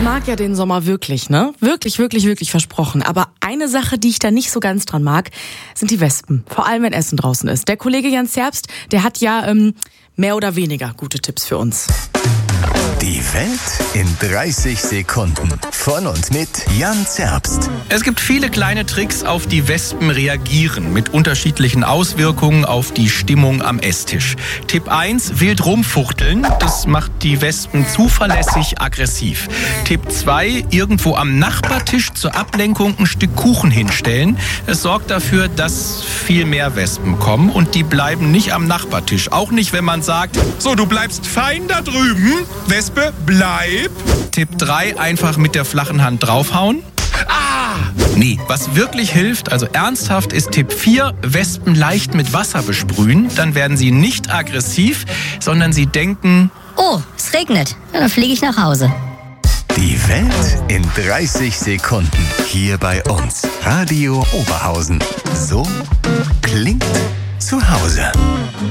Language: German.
mag ja den Sommer wirklich, ne? Wirklich, wirklich, wirklich versprochen. Aber eine Sache, die ich da nicht so ganz dran mag, sind die Wespen. Vor allem, wenn Essen draußen ist. Der Kollege Jan Zerbst, der hat ja mehr oder weniger gute Tipps für uns. Die Welt in 30 Sekunden. Von und mit Jan Zerbst. Es gibt viele kleine Tricks, auf die Wespen reagieren, mit unterschiedlichen Auswirkungen auf die Stimmung am Esstisch. Tipp 1, wild rumfuchteln. Das macht die Wespen zuverlässig aggressiv. Tipp 2, irgendwo am Nachbartisch zur Ablenkung ein Stück Kuchen hinstellen. Es sorgt dafür, dass viel mehr Wespen kommen und die bleiben nicht am Nachbartisch. Auch nicht, wenn man sagt, so, du bleibst fein da drüben. Wespe, bleib. Tipp 3, einfach mit der flachen Hand draufhauen. Nee, was wirklich hilft, also ernsthaft, ist Tipp 4, Wespen leicht mit Wasser besprühen. Dann werden sie nicht aggressiv, sondern sie denken, oh, es regnet. Ja, dann fliege ich nach Hause. Die Welt in 30 Sekunden. Hier bei uns. Radio Oberhausen. So klingt zu Hause.